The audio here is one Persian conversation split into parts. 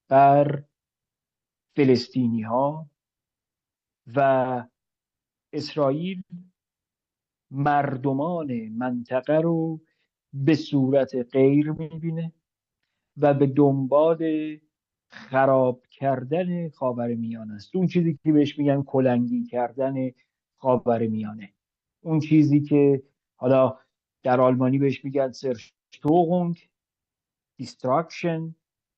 بر فلسطینی ها و اسرائیل مردمان منطقه رو به صورت غیر میبینه و به دنبال خراب کردن خاورمیانه است. اون چیزی که بهش میگن کلنگی کردن خاورمیانه، اون چیزی که حالا در آلمانی بهش میگن Zerstörung، Destruction،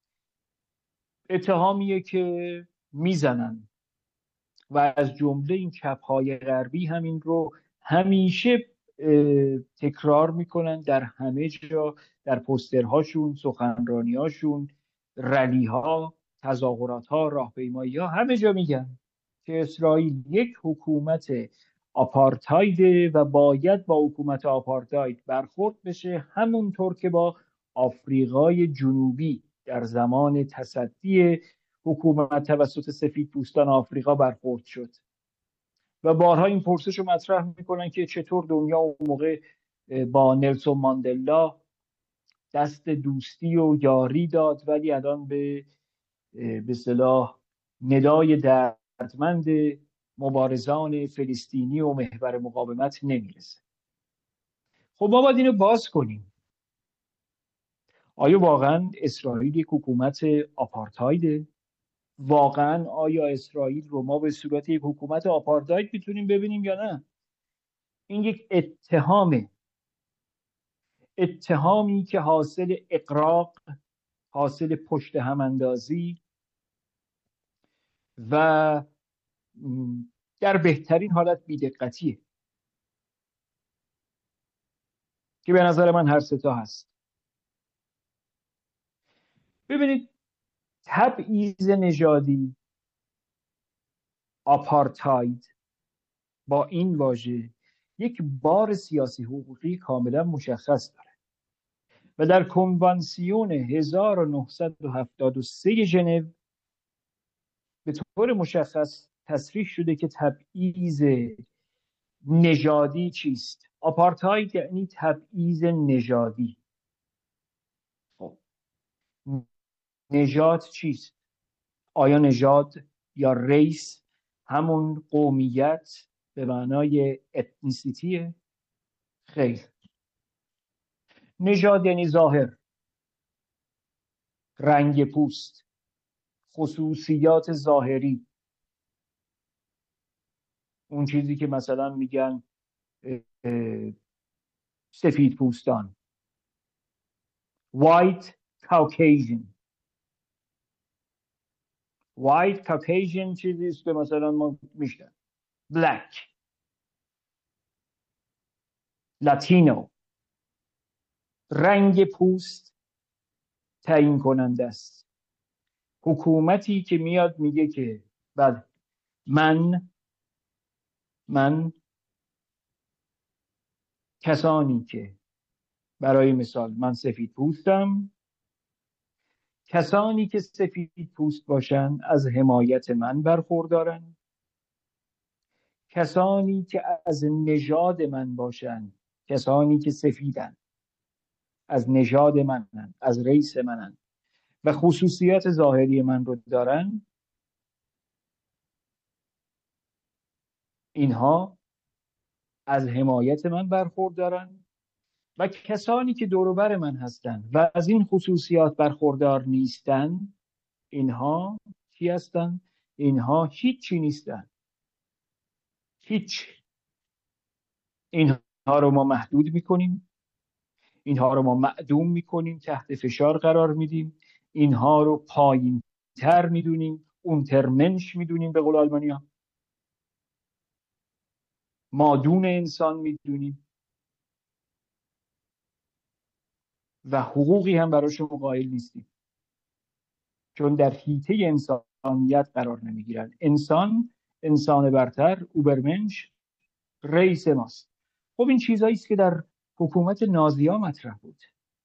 اتهامیه که میزنن و از جمله این چپ‌های غربی همین رو همیشه تکرار میکنن در همه جا، در پوسترهاشون، سخنرانیهاشون، رلیها، تظاهراتها، راهپیمایی‌ها، همه جا میگن که اسرائیل یک حکومت آپارتایده و باید با حکومت آپارتاید برخورد بشه، همونطور که با آفریقای جنوبی در زمان تصدی حکومت توسط سفیدپوستان آفریقا برخورد شد. و بارها این پرسش رو مطرح میکنن که چطور دنیا اون موقع با نلسون ماندلا دست دوستی و یاری داد ولی الان به اصطلاح ندای دردمند مبارزان فلسطینی و محور مقاومت نمیرسه. خب ما باید اینو باز کنیم. آیا واقعا اسرائیل یک حکومت آپارتایده؟ واقعا آیا اسرائیل رو ما به صورت یک حکومت آپارتاید میتونیم ببینیم یا نه؟ این یک اتهامی که حاصل اغراق، حاصل پشت هم اندازی و در بهترین حالت بی‌دقتیه که به نظر من هر سه تا هست. ببینید، تبعیض نژادی، آپارتاید، با این واژه یک بار سیاسی حقوقی کاملا مشخص داره و در کنوانسیون 1973 ژنو به طور مشخص تصریح شده که تبعیض نژادی چیست. آپارتاید یعنی تبعیض نژادی. خب نژاد چیست؟ آیا نژاد یا ریس همون قومیت به معنای اتنیسیتیه؟ خیر. نژاد یعنی ظاهر، رنگ پوست، خصوصیات ظاهری، اون چیزی که مثلا میگن سفید پوستان، white Caucasian. white Caucasian چیزی است که مثلا ما میشنن black، لاتینو. رنگ پوست تعیین کننده است. حکومتی که میاد میگه که بعد من کسانی که برای مثال من سفید پوستم، کسانی که سفید پوست باشن از حمایت من برخوردارن، کسانی که از نژاد من باشن، کسانی که سفیدن از نژاد منن، از ریس منن و خصوصیات ظاهری من رو دارن، اینها از حمایت من برخوردارن و کسانی که دور و بر من هستن و از این خصوصیات برخوردار نیستن، اینها چی هستن؟ اینها هیچی نیستن. هیچ. اینها رو ما محدود میکنیم، اینها رو ما معدوم میکنیم، تحت فشار قرار میدیم، اینها رو پایین تر میدونیم، اونترمنش میدونیم، به قول آلمانی ها مادون انسان میدونیم و حقوقی هم براشون قائل نیستیم، چون در حیطه انسانیت قرار نمیگیرن. انسان برتر، اوبرمنش، رئیس ماست. خب این چیزایی است که در حکومت نازی‌ها مطرح بود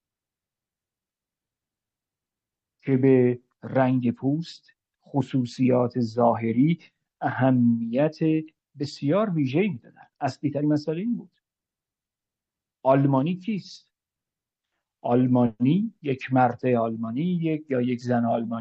که به رنگ پوست، خصوصیات ظاهری اهمیت بسیار ویژه‌ای میدادن. اصلی ترین مسئله این بود. آلمانی کیست؟ آلمانی یک مرد آلمانی، یک زن آلمانی